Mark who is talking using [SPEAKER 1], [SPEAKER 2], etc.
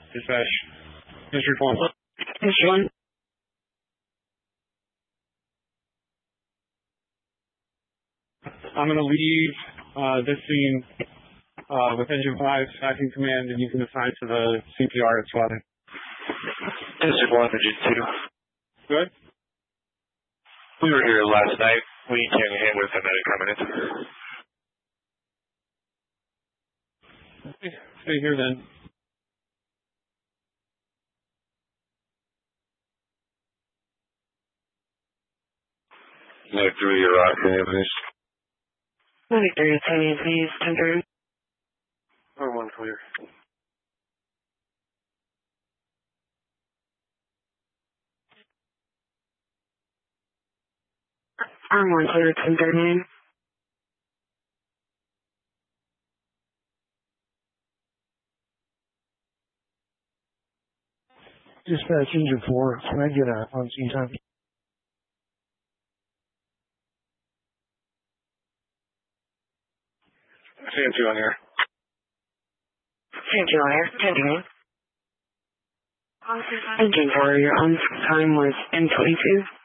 [SPEAKER 1] Dispatch. Mystery 1.
[SPEAKER 2] Mystery 1.
[SPEAKER 1] I'm going to leave this scene with Engine 5 acting command, and you can assign to the CPR at squadron.
[SPEAKER 3] Engine 1, Engine 2.
[SPEAKER 1] Good?
[SPEAKER 3] We were here last night. We need a hand with a medic coming in.
[SPEAKER 1] Okay, stay here then.
[SPEAKER 3] Medic 3, you're rock, please.
[SPEAKER 2] Medic 3, attending, please. 10-3.
[SPEAKER 3] R1 clear.
[SPEAKER 2] R1 clear, 10-39.
[SPEAKER 4] Dispatch Engine 4, can I get a on-scene time?
[SPEAKER 3] CM2 on here.
[SPEAKER 2] CM2 on here, 10-39. Engine 4, your on time was M22.